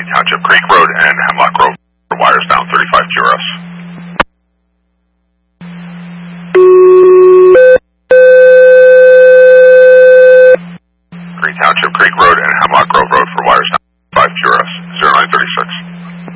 Township Creek Road and Hemlock Grove for wires down 35 QRS. Green Township Creek Road and Hemlock Grove Road for wires down.